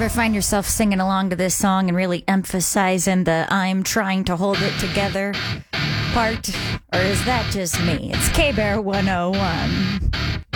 ever find yourself singing along to this song and really emphasizing the I'm trying to hold it together part? Or is that just me? It's K-Bear 101.